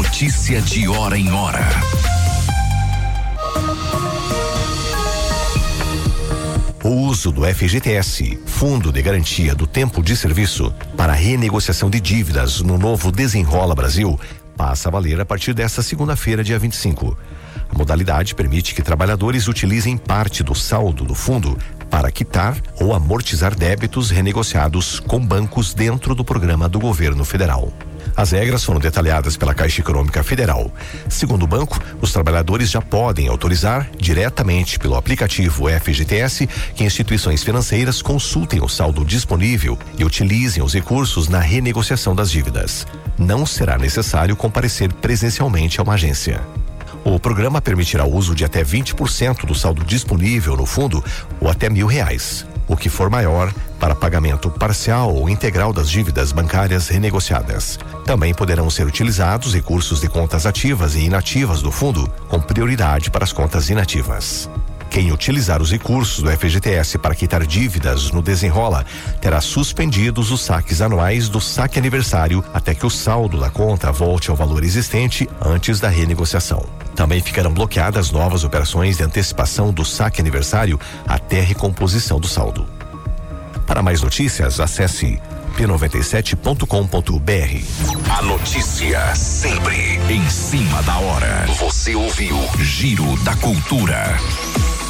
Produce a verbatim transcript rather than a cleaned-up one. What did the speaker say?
Notícia de hora em hora. O uso do F G T S, Fundo de Garantia do Tempo de Serviço, para renegociação de dívidas no novo Desenrola Brasil, passa a valer a partir desta segunda-feira, dia vinte e cinco. A modalidade permite que trabalhadores utilizem parte do saldo do fundo para quitar ou amortizar débitos renegociados com bancos dentro do programa do governo federal. As regras foram detalhadas pela Caixa Econômica Federal. Segundo o banco, os trabalhadores já podem autorizar diretamente pelo aplicativo F G T S que instituições financeiras consultem o saldo disponível e utilizem os recursos na renegociação das dívidas. Não será necessário comparecer presencialmente a uma agência. O programa permitirá o uso de até vinte por cento do saldo disponível no fundo ou até mil reais, o que for maior para pagamento parcial ou integral das dívidas bancárias renegociadas. Também poderão ser utilizados recursos de contas ativas e inativas do fundo, com prioridade para as contas inativas. Quem utilizar os recursos do F G T S para quitar dívidas no Desenrola terá suspendidos os saques anuais do saque aniversário até que o saldo da conta volte ao valor existente antes da renegociação. Também ficarão bloqueadas novas operações de antecipação do saque aniversário até a recomposição do saldo. Para mais notícias, acesse p noventa e sete ponto com ponto b r. A notícia sempre em cima da hora. Você ouviu Giro da Cultura.